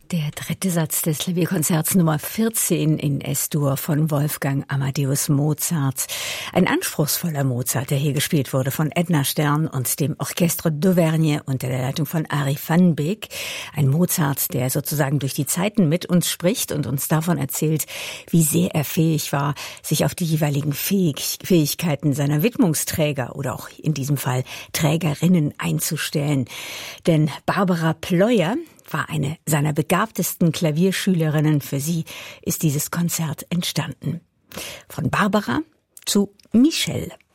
Der dritte Satz des Klavierkonzerts Nummer 14 in S-Dur von Wolfgang Amadeus Mozart. Ein anspruchsvoller Mozart, der hier gespielt wurde von Edna Stern und dem Orchestre d'Auvergne unter der Leitung von Ari van Beek. Ein Mozart, der sozusagen durch die Zeiten mit uns spricht und uns davon erzählt, wie sehr er fähig war, sich auf die jeweiligen Fähigkeiten seiner Widmungsträger oder auch in diesem Fall Trägerinnen einzustellen. Denn Barbara Pleuer war eine seiner begabtesten Klavierschülerinnen. Für sie ist dieses Konzert entstanden. Von Barbara zu Michel.